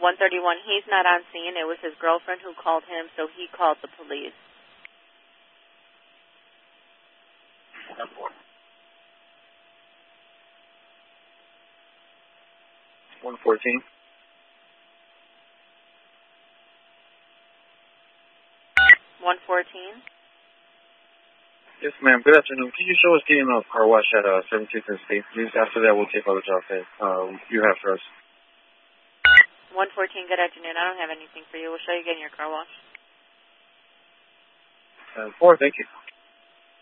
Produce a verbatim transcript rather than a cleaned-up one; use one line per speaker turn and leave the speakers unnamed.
one thirty-one, he's not on scene. It was his girlfriend who called him, so he called the police.
one fourteen.
one fourteen.
Yes, ma'am. Good afternoon. Can you show us getting a car wash at uh, seventeenth and State, please? After that, we'll take all the jobs that uh, you have for us.
one fourteen, good afternoon. I don't have anything for you. We'll show you getting your car wash.
Uh, four, thank you.